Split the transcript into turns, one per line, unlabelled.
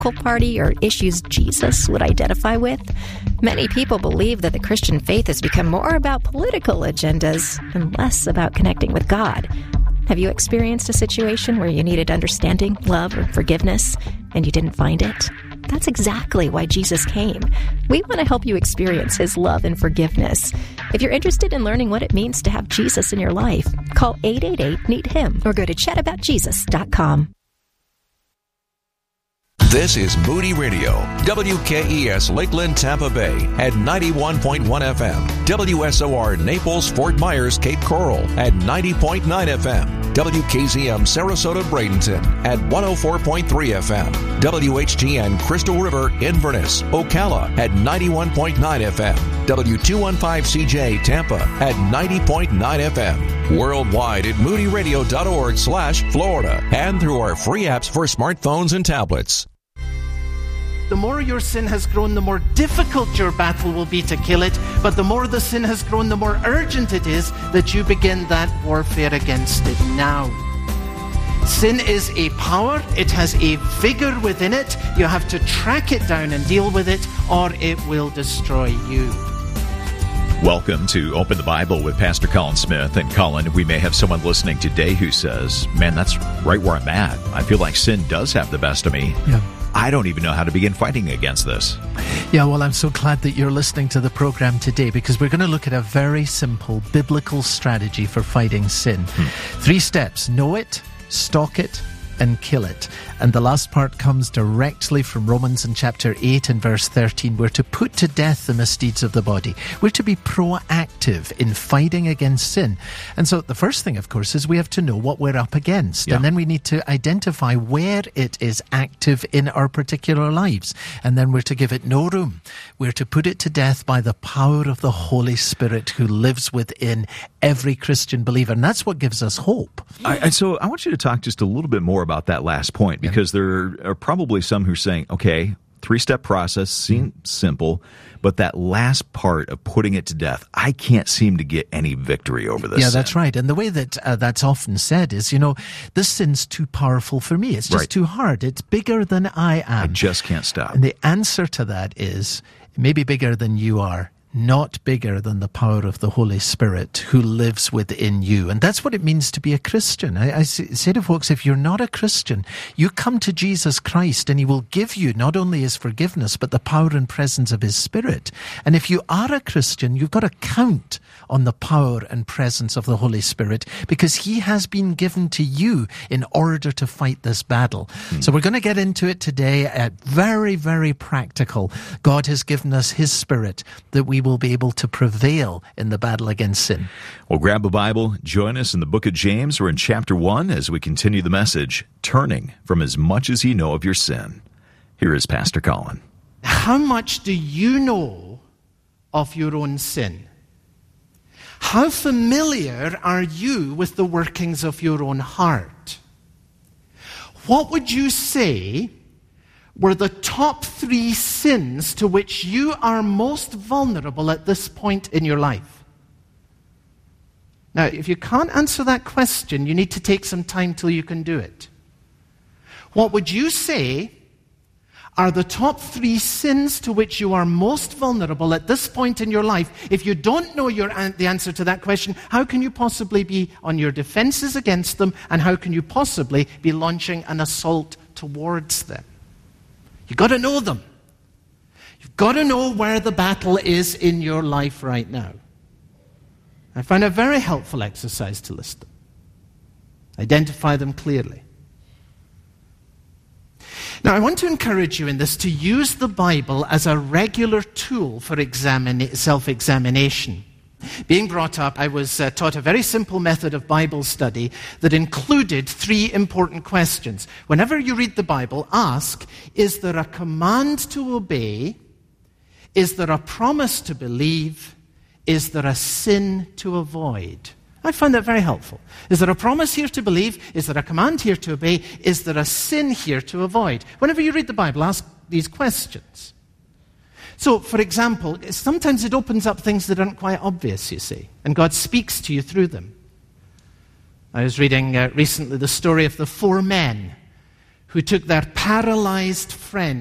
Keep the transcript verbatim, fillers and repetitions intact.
political party or issues Jesus would identify with. Many people believe that the Christian faith has become more about political agendas and less about connecting with God. Have you experienced a situation where you needed understanding, love, or forgiveness, and you didn't find it? That's exactly why Jesus came. We want to help you experience His love and forgiveness. If you're interested in learning what it means to have Jesus in your life, call eight eight eight, meet him or go to chat about jesus dot com.
This is Moody Radio, W K E S Lakeland, Tampa Bay at ninety-one point one F M, W S O R Naples, Fort Myers, Cape Coral at ninety point nine F M, W K Z M Sarasota, Bradenton at one oh four point three F M, W H T N Crystal River, Inverness, Ocala at ninety-one point nine F M, W two fifteen C J Tampa at ninety point nine F M, worldwide at moody radio dot org slash Florida, and through our free apps for smartphones and tablets.
The more your sin has grown, the more difficult your battle will be to kill it. But the more the sin has grown, the more urgent it is that you begin that warfare against it now. Sin is a power. It has a vigor within it. You have to track it down and deal with it, or it will destroy you.
Welcome to Open the Bible with Pastor Colin Smith. And Colin, we may have someone listening today who says, man, that's right where I'm at. I feel like sin does have the best of me.
Yeah.
I don't even know how to begin fighting against this.
Yeah, well, I'm so glad that you're listening to the program today, because we're going to look at a very simple biblical strategy for fighting sin. Hmm. Three steps: know it, stalk it, and kill it. And the last part comes directly from Romans in chapter eight and verse thirteen. We're to put to death the misdeeds of the body. We're to be proactive in fighting against sin. And so the first thing, of course, is we have to know what we're up against. Yeah. And then we need to identify where it is active in our particular lives. And then we're to give it no room. We're to put it to death by the power of the Holy Spirit who lives within every Christian believer. And that's what gives us hope.
I, and so I want you to talk just a little bit more about that last point, because Because there are probably some who are saying, okay, three-step process seems simple, but that last part of putting it to death, I can't seem to get any victory over this.
Yeah,
sin.
That's right. And the way that uh, that's often said is, you know, this sin's too powerful for me. It's just right. too hard. It's bigger than I am.
I just can't stop.
And the answer to that is, it may be bigger than you are, not bigger than the power of the Holy Spirit who lives within you. And that's what it means to be a Christian. I, I say to folks, if you're not a Christian, you come to Jesus Christ and He will give you not only His forgiveness, but the power and presence of His Spirit. And if you are a Christian, you've got to count on the power and presence of the Holy Spirit, because He has been given to you in order to fight this battle. Hmm. So we're going to get into it today at very, very practical. God has given us His Spirit that we will be able to prevail in the battle against sin.
Well, grab a Bible, join us in the book of James. We're in chapter one as we continue the message, Turning from As Much As You Know of Your Sin. Here is Pastor Colin.
How much do you know of your own sin? How familiar are you with the workings of your own heart? What would you say were the top three sins to which you are most vulnerable at this point in your life? Now, if you can't answer that question, you need to take some time till you can do it. What would you say are the top three sins to which you are most vulnerable at this point in your life? If you don't know your an- the answer to that question, how can you possibly be on your defenses against them, and how can you possibly be launching an assault towards them? You've got to know them. You've got to know where the battle is in your life right now. I find a very helpful exercise to list them. Identify them clearly. Now, I want to encourage you in this to use the Bible as a regular tool for examine, self-examination. Being brought up, I was uh, taught a very simple method of Bible study that included three important questions. Whenever you read the Bible, ask, is there a command to obey? Is there a promise to believe? Is there a sin to avoid? I find that very helpful. Is there a promise here to believe? Is there a command here to obey? Is there a sin here to avoid? Whenever you read the Bible, ask these questions. So, for example, sometimes it opens up things that aren't quite obvious, you see, and God speaks to you through them. I was reading uh, recently the story of the four men who took their paralyzed friend